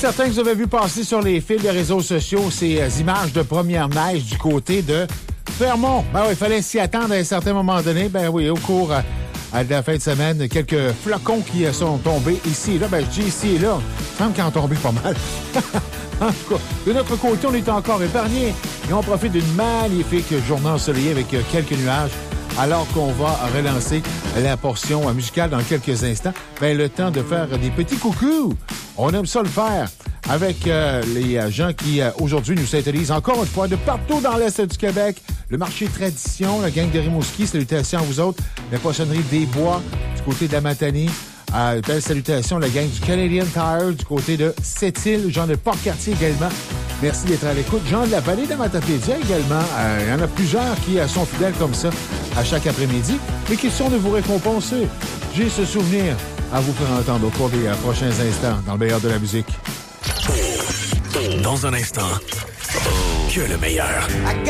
Certains que vous avez vu passer sur les fils des réseaux sociaux ces images de première neige du côté de Fermont. Ben oui, il fallait s'y attendre à un certain moment donné. Ben oui, au cours de la fin de semaine, quelques flocons qui sont tombés ici et là. Ben je dis ici et là, il semble qu'ils en ont tombé pas mal. En tout cas, de notre côté, on est encore épargnés et on profite d'une magnifique journée ensoleillée avec quelques nuages. Alors qu'on va relancer la portion musicale dans quelques instants, ben le temps de faire des petits coucous. On aime ça le faire avec les gens qui aujourd'hui nous syntonisent encore une fois de partout dans l'Est du Québec. Le marché Tradition, la gang de Rimouski, salutations à vous autres. La poissonnerie des Bois du côté de la Matanie. Belle salutation, la gang du Canadian Tire du côté de Sept-Îles, Jean de Port-Cartier également. Merci d'être à l'écoute. Jean de la vallée de Matapédia également. Il y en a plusieurs qui sont fidèles comme ça à chaque après-midi. Et question de vous récompenser. J'ai ce souvenir à vous faire entendre au cours des prochains instants dans le meilleur de la musique. Dans un instant, que le meilleur.